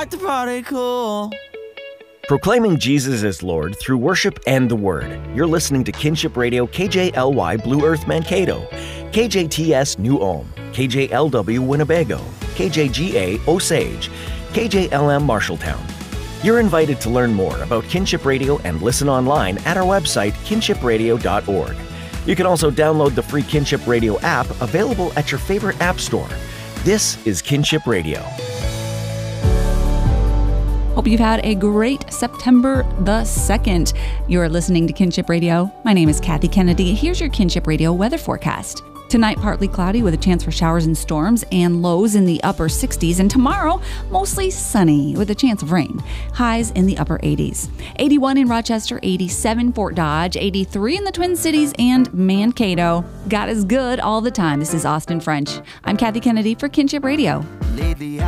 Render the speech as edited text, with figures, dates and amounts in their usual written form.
like to party cool. Proclaiming Jesus as Lord through worship and the Word. You're listening to Kinship Radio KJLY Blue Earth Mankato, KJTS New Ulm, KJLW Winnebago, KJGA Osage, KJLM Marshalltown. You're invited to learn more about Kinship Radio and listen online at our website, kinshipradio.org. You can also download the free Kinship Radio app available at your favorite app store. This is Kinship Radio. Hope you've had a great September the 2nd. You're listening to Kinship Radio. My name is Kathy Kennedy. Here's your Kinship Radio weather forecast. Tonight, partly cloudy with a chance for showers and storms and lows in the upper 60s. And tomorrow, mostly sunny with a chance of rain. Highs in the upper 80s. 81 in Rochester, 87 Fort Dodge, 83 in the Twin Cities and Mankato. God is good all the time. This is Austin French. I'm Kathy Kennedy for Kinship Radio.